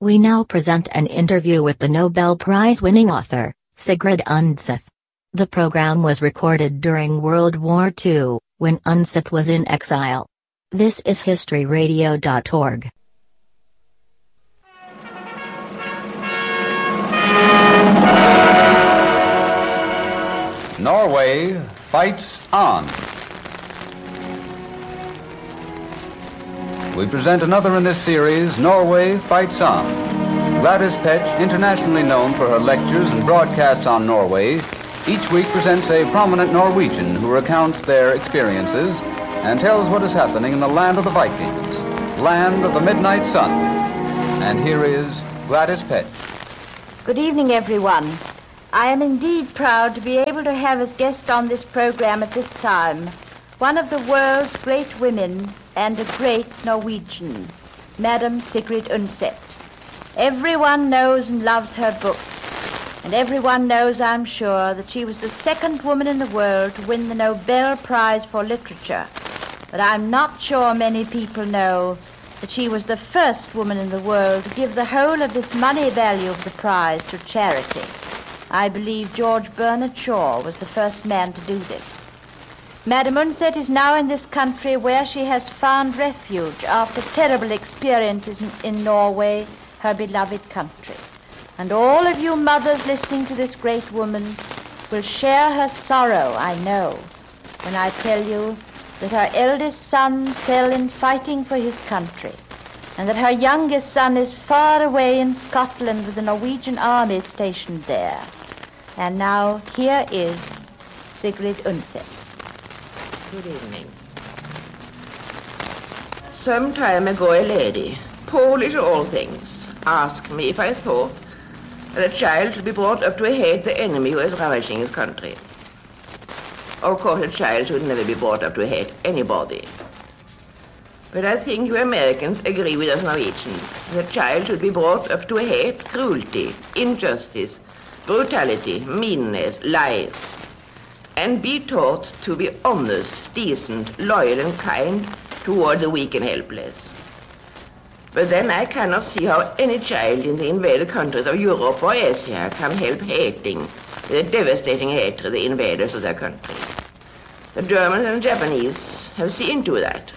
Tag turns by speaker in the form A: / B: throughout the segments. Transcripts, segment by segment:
A: We now present an interview with the Nobel Prize-winning author, Sigrid Undset. The program was recorded during World War II, when Undset was in exile. This is historyradio.org.
B: Norway fights on. We present another in this series, Norway Fights On. Gladys Petch, internationally known for her lectures and broadcasts on Norway, each week presents a prominent Norwegian who recounts their experiences and tells what is happening in the land of the Vikings, land of the midnight sun. And here is Gladys Petch.
C: Good evening, everyone. I am indeed proud to be able to have as guest on this program at this time one of the world's great women and a great Norwegian, Madam Sigrid Undset. Everyone knows and loves her books, and everyone knows, I'm sure, that she was the second woman in the world to win the Nobel Prize for Literature. But I'm not sure many people know that she was the first woman in the world to give the whole of this money value of the prize to charity. I believe George Bernard Shaw was the first man to do this. Madam Undset is now in this country where she has found refuge after terrible experiences in Norway, her beloved country. And all of you mothers listening to this great woman will share her sorrow, I know, when I tell you that her eldest son fell in fighting for his country, and that her youngest son is far away in Scotland with the Norwegian army stationed there. And now here is Sigrid Undset.
D: Good evening. Some time ago a lady, Polish all things, asked me if I thought that a child should be brought up to hate the enemy who is ravaging his country. Of course, a child should never be brought up to hate anybody. But I think you Americans agree with us Norwegians that a child should be brought up to hate cruelty, injustice, brutality, meanness, lies, and be taught to be honest, decent, loyal, and kind toward the weak and helpless. But then I cannot see how any child in the invaded countries of Europe or Asia can help hating with a devastating hatred the invaders of their country. The Germans and the Japanese have seen to that.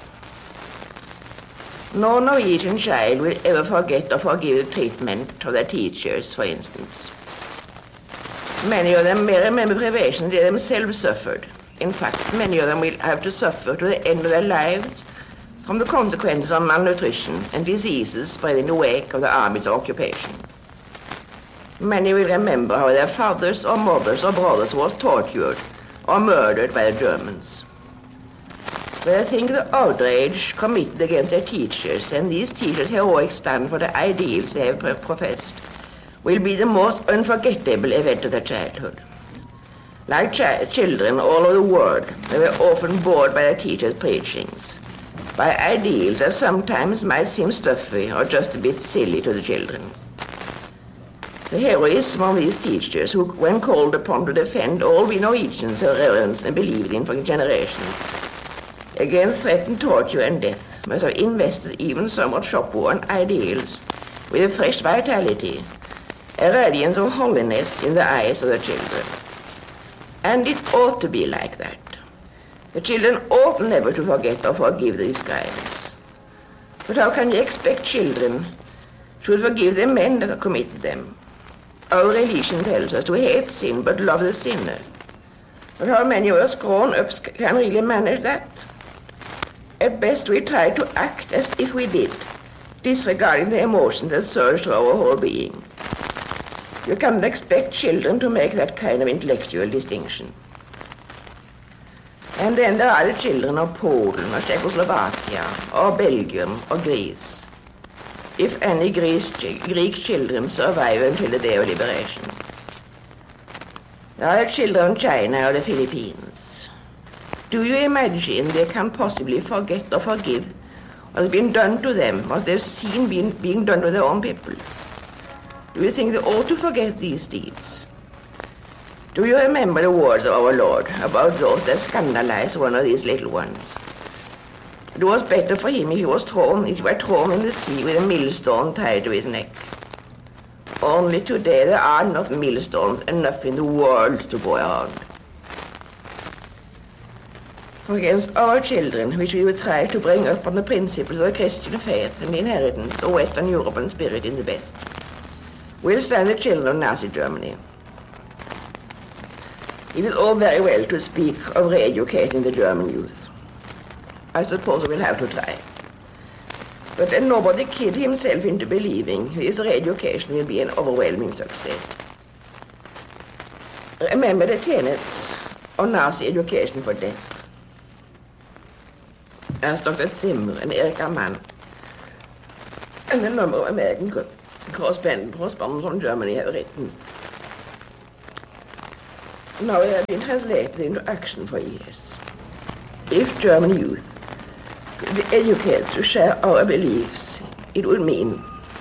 D: No Norwegian child will ever forget or forgive the treatment of their teachers, for instance. Many of them may remember privations they themselves suffered. In fact, many of them will have to suffer to the end of their lives from the consequences of malnutrition and diseases spread in the wake of the army's occupation. Many will remember how their fathers or mothers or brothers was tortured or murdered by the Germans. But I think the outrage committed against their teachers and these teachers' heroic stand for the ideals they have professed will be the most unforgettable event of their childhood. Like children all over the world, they were often bored by their teachers' preachings, by ideals that sometimes might seem stuffy or just a bit silly to the children. The heroism of these teachers, who, when called upon to defend all we Norwegians have reverenced and believed in for generations, against threatened torture and death, must have invested even somewhat shop-worn ideals with a fresh vitality, a radiance of holiness in the eyes of the children. And it ought to be like that. The children ought never to forget or forgive these crimes. But how can you expect children should forgive the men that have committed them? Our religion tells us to hate sin but love the sinner. But how many of us grown-ups can really manage that? At best we try to act as if we did, disregarding the emotions that surge through our whole being. You cannot expect children to make that kind of intellectual distinction. And then there are the children of Poland or Czechoslovakia or Belgium or Greece, if any Greek children survive until the day of liberation. There are the children of China or the Philippines. Do you imagine they can possibly forget or forgive what has been done to them, what they've seen being done to their own people? Do you think they ought to forget these deeds? Do you remember the words of our Lord about those that scandalize one of these little ones? It was better for him if he were thrown in the sea with a millstone tied to his neck. Only today there are not millstones enough in the world to go around. For against our children, which we will try to bring up on the principles of the Christian faith and the inheritance of Western European spirit in the West, will stand the children of Nazi Germany. It is all very well to speak of re-educating the German youth. I suppose we'll have to try. But then nobody kid himself into believing his re-education will be an overwhelming success. Remember the tenets of Nazi education for death. As Dr. Zimmer and Erika Mann and a number of American correspondents from Germany have written. Now they have been translated into action for years. If German youth could be educated to share our beliefs, it would mean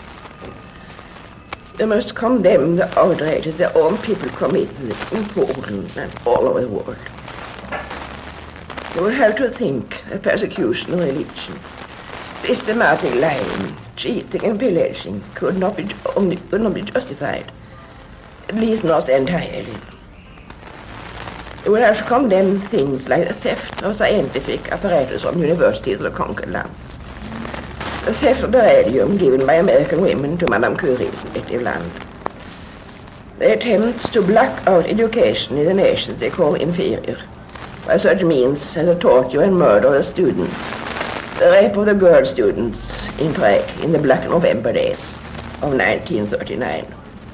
D: they must condemn the outrages their own people committed in Poland and all over the world. They will have to think that persecution of religion, systematic lying, cheating and pillaging could not be justified, at least not entirely. They will have to condemn things like the theft of scientific apparatus from universities of the conquered lands, the theft of the radium given by American women to Madame Curie's native land, the attempts to black out education in the nations they call inferior, by such means as the torture and murder of the students, the rape of the girl students in Prague in the Black November days of 1939.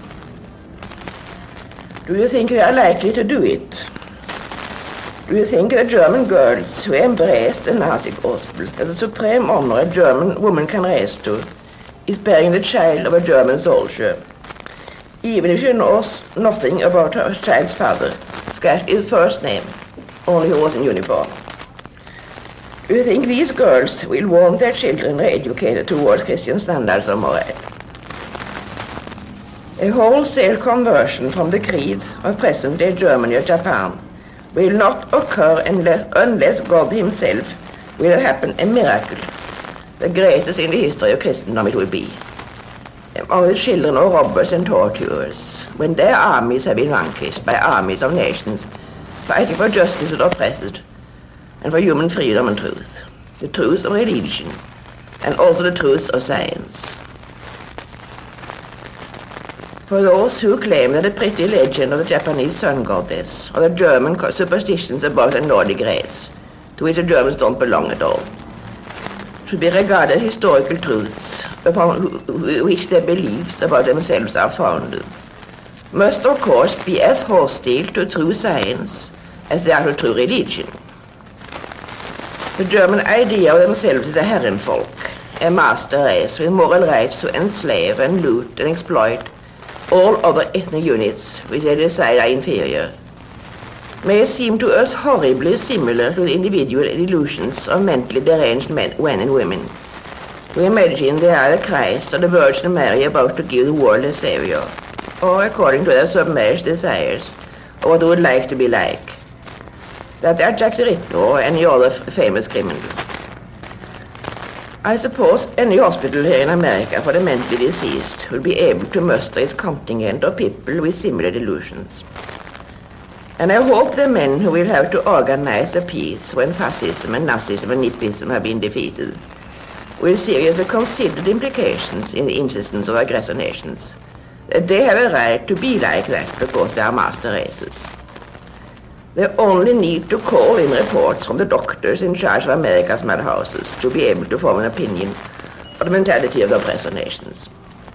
D: Do you think we are likely to do it? Do you think the German girls who embraced the Nazi gospel, that the supreme honor a German woman can raise to, is bearing the child of a German soldier, even if she knows nothing about her child's father, scarcely his first name, only who was in uniform? Do you think these girls will want their children re-educated towards Christian standards of morale? A wholesale conversion from the creed of present-day Germany or Japan will not occur unless God himself will happen a miracle, the greatest in the history of Christendom it will be. Among the children of robbers and torturers, when their armies have been vanquished by armies of nations fighting for justice to the oppressed and for human freedom and truth, the truth of religion, and also the truth of science. For those who claim that the pretty legend of the Japanese sun goddess or the German superstitions about a Nordic race, to which the Germans don't belong at all, should be regarded as historical truths upon which their beliefs about themselves are founded, must of course be as hostile to true science as they are to true religion. The German idea of themselves is a herrenfolk, a master race with moral rights to enslave and loot and exploit all other ethnic units which they decide are inferior, may seem to us horribly similar to the individual delusions of mentally deranged men and women, who imagine they are the Christ or the Virgin Mary about to give the world a savior, or according to their submerged desires, or what they would like to be like, that they are Jack the Ripper or any other famous criminal. I suppose any hospital here in America for the mentally diseased will be able to muster its contingent of people with similar delusions. And I hope the men who will have to organize a peace when fascism and Nazism and Nippism have been defeated will seriously consider the implications in the insistence of aggressor nations, that they have a right to be like that because they are master races. They only need to call in reports from the doctors in charge of America's madhouses to be able to form an opinion of the mentality of the oppressor nations.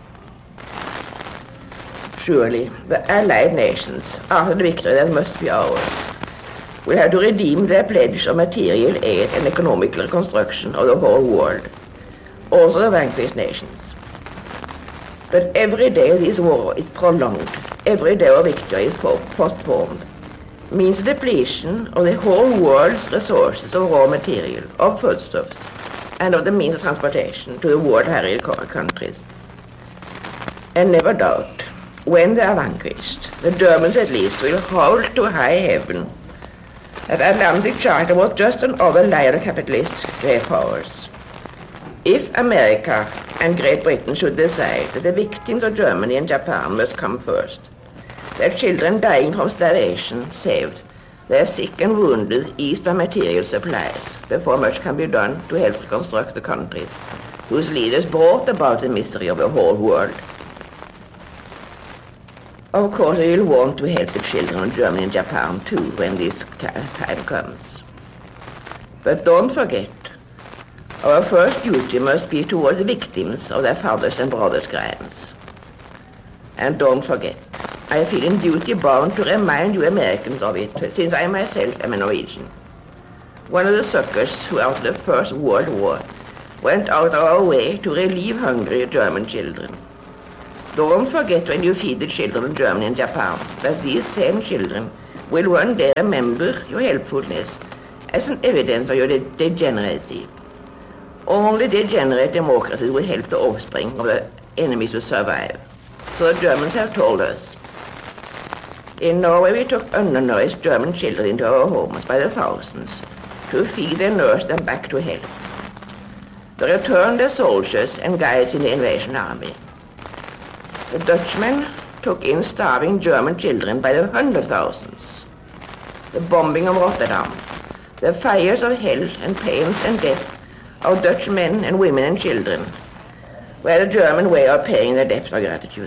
D: Surely, the Allied nations, after the victory that must be ours, will have to redeem their pledge of material aid and economic reconstruction of the whole world, also the vanquished nations. But every day this war is prolonged, every day of victory is postponed, means the depletion of the whole world's resources of raw material, of foodstuffs, and of the means of transportation to the war-harried countries. And never doubt, when they are vanquished, the Germans at least will hold to high heaven that Atlantic Charter was just another lie of capitalist great powers. If America and Great Britain should decide that the victims of Germany and Japan must come first, their children dying from starvation saved, their sick and wounded eased by material supplies, before much can be done to help reconstruct the countries whose leaders brought about the misery of the whole world. Of course, we will want to help the children of Germany and Japan too when this time comes. But don't forget, our first duty must be towards the victims of their fathers' and brothers' crimes. And don't forget, I feel in duty bound to remind you Americans of it, since I myself am a Norwegian. One of the suckers who after the First World War went out of our way to relieve hungry German children. Don't forget when you feed the children of Germany and Japan that these same children will one day remember your helpfulness as an evidence of your degeneracy. Only degenerate democracies will help the offspring of the enemies to survive. So the Germans have told us. In Norway we took undernourished German children into our homes by the thousands to feed and nurse them back to health. We returned as soldiers and guides in the invasion army. The Dutchmen took in starving German children by the hundred thousands. The bombing of Rotterdam, the fires of hell and pains and death of Dutch men and women and children were the German way of paying their debt of gratitude.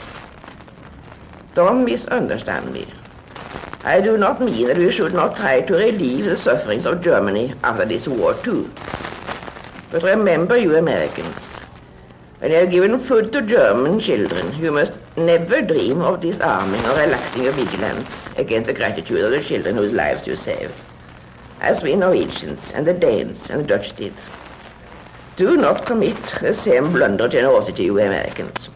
D: Don't misunderstand me. I do not mean that we should not try to relieve the sufferings of Germany after this war too. But remember, you Americans, when you have given food to German children, you must never dream of disarming or relaxing your vigilance against the gratitude of the children whose lives you saved, as we Norwegians and the Danes and the Dutch did. Do not commit the same blunder of generosity, you Americans.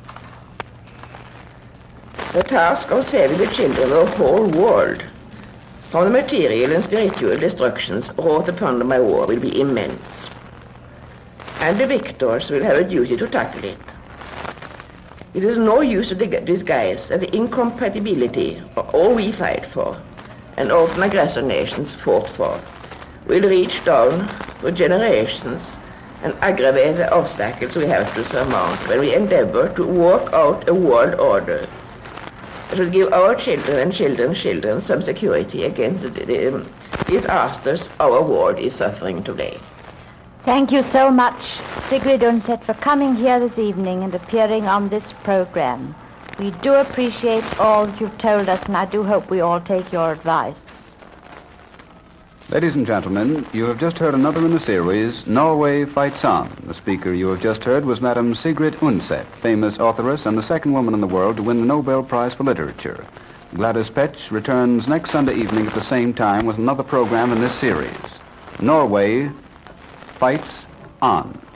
D: The task of saving the children of the whole world from the material and spiritual destructions wrought upon them by war will be immense. And the victors will have a duty to tackle it. It is no use to disguise that the incompatibility of all we fight for, and often aggressor nations fought for, will reach down for generations and aggravate the obstacles we have to surmount when we endeavor to work out a world order that will give our children and children's children some security against the disasters our world is suffering today.
C: Thank you so much, Sigrid Undset, for coming here this evening and appearing on this program. We do appreciate all that you've told us, and I do hope we all take your advice.
B: Ladies and gentlemen, you have just heard another in the series, Norway Fights On. The speaker you have just heard was Madame Sigrid Undset, famous authoress and the second woman in the world to win the Nobel Prize for Literature. Gladys Petch returns next Sunday evening at the same time with another program in this series, Norway Fights On.